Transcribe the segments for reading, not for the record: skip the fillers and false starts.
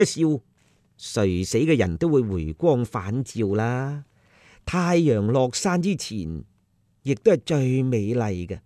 一笑，垂死嘅人都會回光返照啦。太陽落山之前，亦都係最美麗嘅。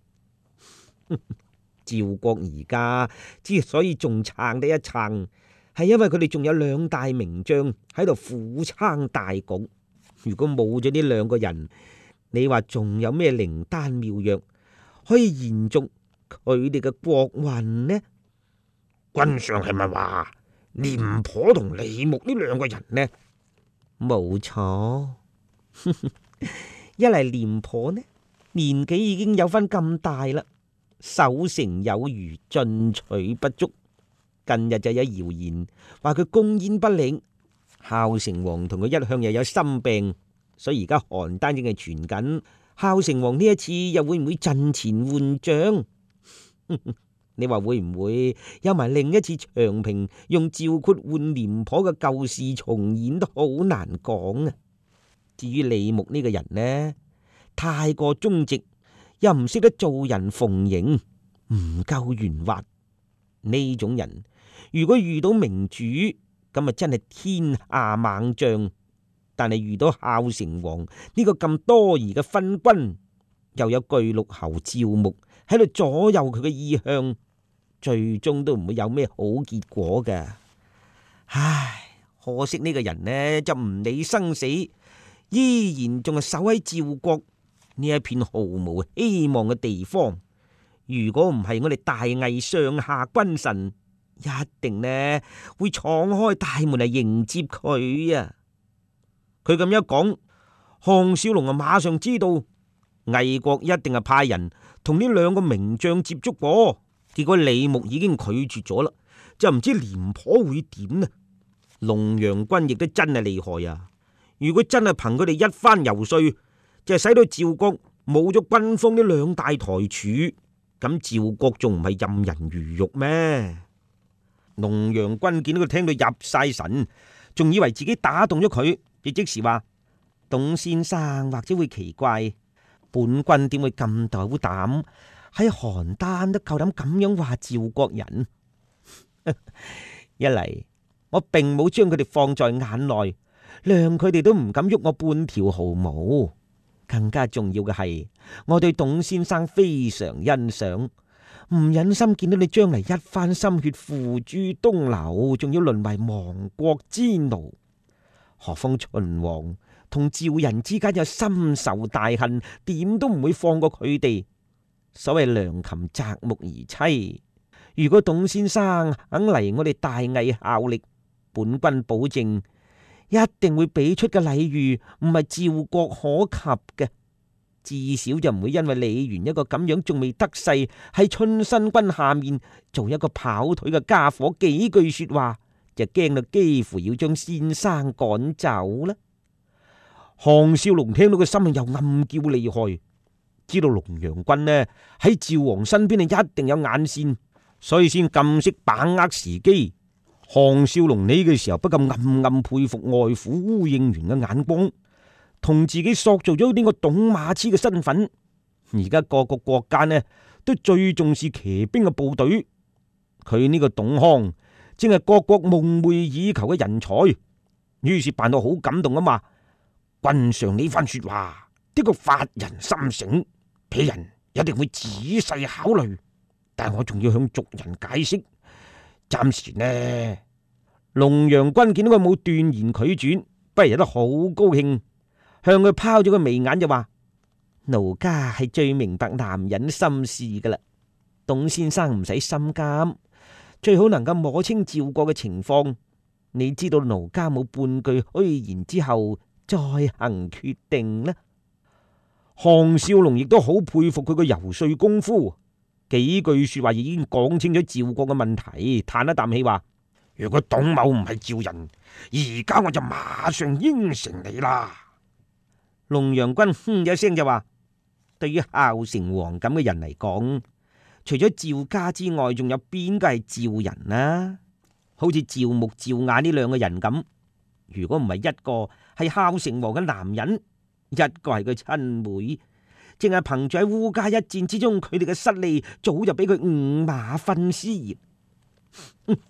趙國而家之所以仲撐得一撐，係因為佢哋仲有兩大名將喺度苦撐大局。如果冇咗呢兩個人，你話仲有咩靈丹妙藥可以延續佢哋嘅國運呢？ 君上係咪話廉頗同李牧呢兩個人呢？ 冇錯，一嚟廉頗呢年紀已經有翻咁大啦，守城有餘，進取不足。近日就有謠言話佢攻燕不力，孝成王同佢一向又有心病，所以而家邯鄲正係傳緊，孝成王呢一次又會唔會陣前換將？你話會唔會有埋另一次長平用趙括換廉頗嘅舊事重演都好難講啊！至於李牧呢個人呢，太過忠直，又唔識得做人逢迎，唔夠圓滑。呢種人如果遇到明主，咁啊真係天下猛將。但係遇到孝成王呢個咁多疑嘅昏君，又有巨鹿侯趙牧喺度左右佢嘅意向，最終都唔會有咩好結果嘅。唉，可惜呢個人呢就唔理生死，依然仲係守喺趙國呢一片毫無希望嘅地方。如果唔係我哋大魏上下君臣，一定呢會敞開大門嚟迎接佢啊！佢咁一講，項少龍啊馬上知道魏國一定係派人同呢兩個名將接觸過。結果李牧已經拒絕咗啦，就唔知廉頗會點呢？龍陽君亦都真係厲害啊！如果真係憑佢哋一番游說，就係使到趙國冇咗軍方呢兩大台柱，咁趙國仲唔係任人魚肉咩？龍陽君見到佢聽到入晒神，仲以為自己打動咗佢，亦即時話：董先生或者會奇怪，本君點會咁斗膽喺邯鄲都夠膽咁樣話趙國人？一嚟我並冇將佢哋放在眼內，諒佢哋都唔敢喐我半條毫毛。更加重要嘅係，我對董先生非常欣賞，唔忍心見到你將來一番心血付諸東流，仲要淪為亡國之奴。何況秦王同趙人之間有深仇大恨，點都唔會放過佢哋。所謂良禽擇木而棲，如果董先生肯嚟我哋大魏效力，本君保證一定會俾出嘅禮遇唔係趙國可及嘅，至少就唔會因為李元一個咁樣仲未得勢喺春申君下面做一個跑腿嘅家伙，幾句說話就驚到幾乎要將先生趕走啦。項少龍聽到個心又暗叫厲害，知道龍陽君呢喺趙王身邊一定有眼線，所以先咁識把握時機。項少龍呢個時候不禁暗暗佩服外父烏應元嘅眼光，同自己塑造咗呢個董馬痴嘅身份。而家各個國家呢都最重視騎兵嘅部隊，佢呢個董康正係各國夢寐以求嘅人才，於是扮到好感動啊嘛。君上呢番說話的確發人心醒，鄙人一定會仔細考慮，但我仲要向族人解釋。暫時呢，龍陽君見到佢冇斷言拒絕，不如都好高興，向佢拋咗個眉眼就話：奴家係最明白男人心事噶啦，董先生唔使心急，最好能夠摸清趙國嘅情況，你知道奴家冇半句虛言之後再行決定呢。項少龍亦都好佩服佢個游說功夫，幾句說話已經講清咗趙國嘅問題，嘆一啖氣話： 如果董某唔係趙人，而家我就馬上應承你啦。 龍陽君哼一聲就話：對於孝成王咁嘅人嚟講，除咗趙家之外，仲有邊個係趙人啊？好似趙牧、趙雅呢兩個人咁，如果唔係一個係孝成王嘅男人，一個係佢親妹，淨係憑住喺烏家一戰之中，佢哋嘅失利早就俾佢五馬分屍。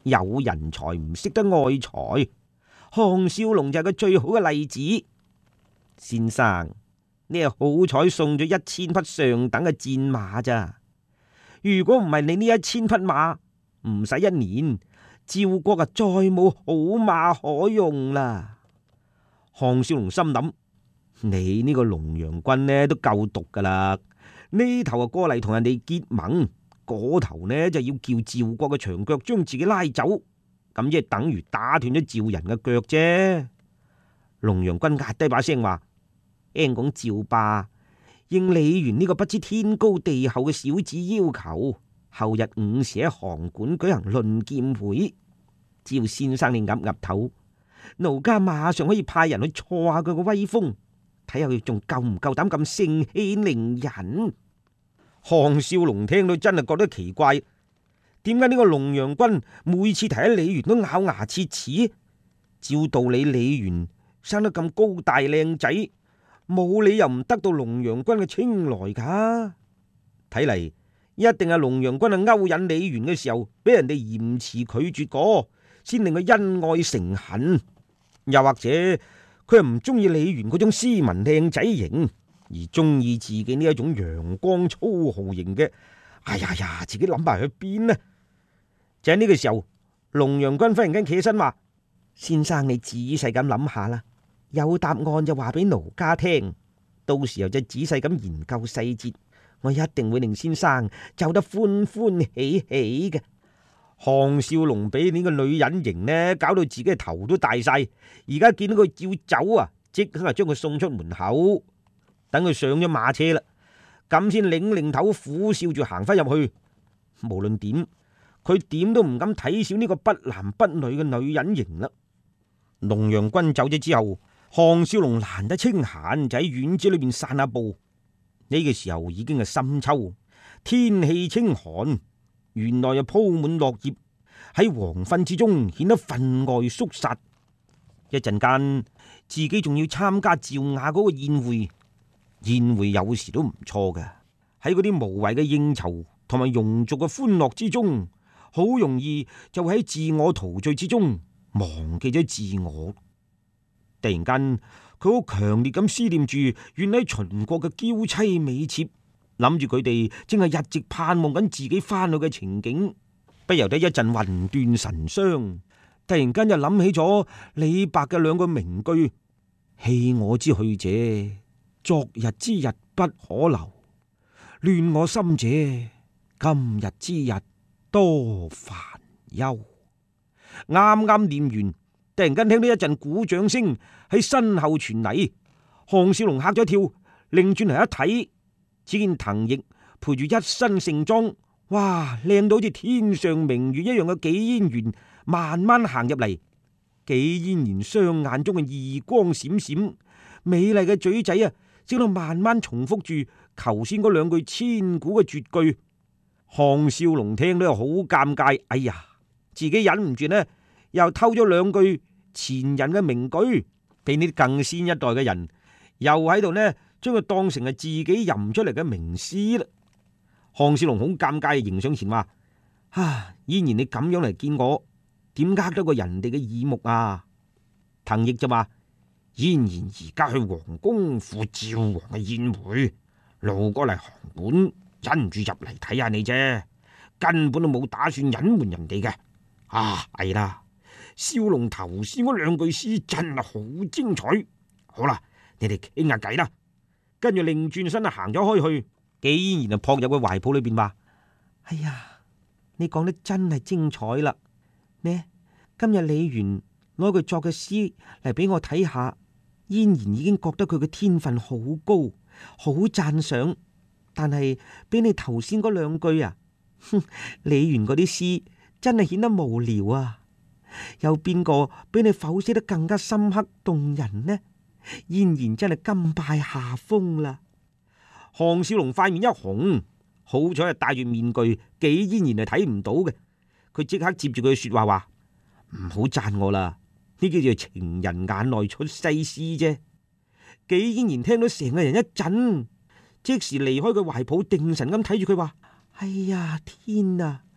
有人才唔識得愛才，項少龍就係個最好嘅例子。先生，你係好彩送咗1000匹上等嘅戰馬咋？如果唔係你呢1000匹馬，唔使1年，趙國啊再冇好馬可用啦。項少龍心諗：你呢個龍陽君呢都夠毒噶啦，呢頭啊過嚟同人哋結盟，嗰頭呢就要叫趙國嘅長腳將自己拉走，咁即係等於打斷咗趙人嘅腳啫。龍陽君壓低把聲話：聽講趙霸應李元呢個不知天高地厚嘅小子要求，後日午時喺函館舉行論劍會，只要先生你岌岌頭，奴家馬上可以派人去挫下佢個威風，睇下佢仲夠唔夠膽咁盛氣凌人。項少龍聽到真係覺得奇怪，點解呢個龍陽君每次提起李元都咬牙切齒？照道理李元生得咁高大靚仔，冇理由唔得到龍陽君嘅青睞噶。睇嚟一定係龍陽君啊勾引李元嘅時候，俾人哋嚴詞拒絕過，先令佢恩愛成恨。又或者佢係唔中意李元嗰種斯文靚仔型，而中意自己呢一種陽光粗豪型嘅。哎呀呀，自己諗埋去邊呢？就喺呢個時候，龍陽君忽然間企起身話：先生你仔細咁諗下啦，有答案就話俾奴家聽，到時候就仔細咁研究細節，我一定會令先生走得歡歡喜喜嘅。項少龍俾呢個女人型呢，搞到自己嘅頭都大晒，而家見到佢照走啊，即刻將佢送出門口，等佢上咗馬車啦，咁先擰頭苦笑住行翻入去。無論點，佢點都唔敢睇小呢個不男不女嘅女人型啦。龍陽君走咗之後，項少龍難得清閒，就喺院子裏邊散下步。呢個時候已經係深秋，天氣清寒，園內又鋪滿落葉，喺黃昏之中顯得分外肅殺。一陣間自己仲要參加趙雅嗰個宴會，宴會有時都唔錯嘅。喺嗰啲無謂嘅應酬同埋庸俗嘅歡樂之中，好容易就會喺自我陶醉之中忘記咗自我。突然間，佢好強烈咁思念住遠喺秦國嘅嬌妻美妾，諗住佢哋正係一直盼望緊自己翻去嘅情景，不由得一陣魂斷神傷。突然間就諗起咗李白嘅2句名句：棄我之去者，昨日之日不可留；亂我心者，今日之日多煩憂。啱啱念完，突然間聽到一陣鼓掌聲喺身後傳嚟，項少龍嚇咗一跳，擰轉嚟一睇，只見滕毅陪住一身盛裝，哇，靚到好似天上明月一樣嘅紀嫣然慢慢行入嚟。紀嫣然雙眼中嘅異光閃閃，美麗嘅嘴仔啊，正喺度慢慢重複住頭先嗰2句千古嘅絕句。項少龍聽到又好尷尬，哎呀，自己忍唔住呢，又偷咗2句前人嘅名句，俾呢啲更先一代嘅人又喺度呢，將佢當成係自己吟出嚟嘅名詩啦。項少龍好尷尬，迎上前話：嫣然你咁樣嚟見我，點呃得過人哋嘅耳目啊？滕毅就話：嫣然而家去皇宮赴趙王嘅宴會，路過嚟函館，忍唔住入嚟睇下你啫，根本都冇打算隱瞞人哋嘅。係啦，少龍頭先嗰2句詩真係好精彩。好啦，你哋傾下偈啦。跟住擰轉身行咗開去，紀嫣然就撲入個懷抱裏邊話：哎呀，你講得真係精彩啦！咩？今日李元攞佢作嘅詩嚟俾我睇下，嫣然已經覺得佢嘅天分好高，好讚賞。但係俾你頭先嗰2句啊，李元嗰啲詩真係顯得無聊啊！有邊個俾你剖析得更加深刻動人呢？嫣然真係甘拜下風啦！項少龍塊面一紅，好彩係戴住面具，紀嫣然係睇唔到嘅。佢即刻接住佢嘅說話話：唔好讚我啦，呢叫做情人眼內出西施啫。紀嫣然聽到成個人一震，即時離開佢懷抱，定神咁睇住佢話：哎呀天啊！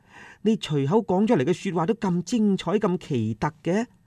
你隨口講出嚟嘅說話都咁精彩咁奇特嘅。